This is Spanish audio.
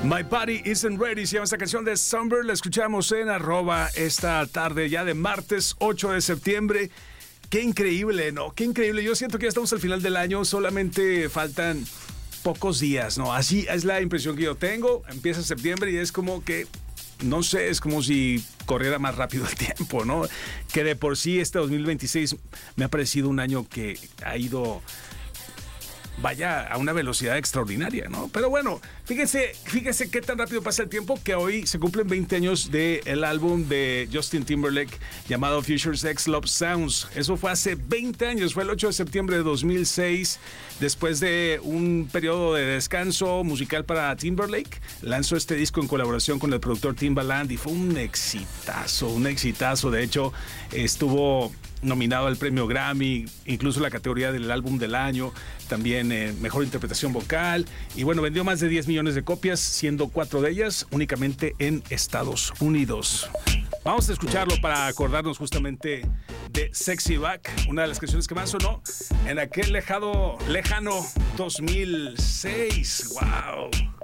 My Body Isn't Ready, se llama esta canción de Summer. La escuchamos en @ esta tarde ya de martes 8 de septiembre. Qué increíble, ¿no? Qué increíble. Yo siento que ya estamos al final del año, solamente faltan pocos días, ¿no? Así es la impresión que yo tengo. Empieza septiembre y es como que, no sé, es como si corriera más rápido el tiempo, ¿no? Que de por sí este 2026 me ha parecido un año que ha ido, vaya, a una velocidad extraordinaria, ¿no? Pero bueno, fíjese qué tan rápido pasa el tiempo, que hoy se cumplen 20 años del álbum de Justin Timberlake llamado Future Sex Love Sounds. Eso fue hace 20 años, fue el 8 de septiembre de 2006. Después de un periodo de descanso musical para Timberlake, lanzó este disco en colaboración con el productor Timbaland y fue un exitazo. De hecho, estuvo nominado al premio Grammy, incluso la categoría del álbum del año, también mejor interpretación vocal, y bueno, vendió más de 10 millones de copias, siendo 4 de ellas únicamente en Estados Unidos. Vamos a escucharlo para acordarnos justamente de Sexy Back, una de las canciones que más sonó en aquel lejano 2006. ¡Wow!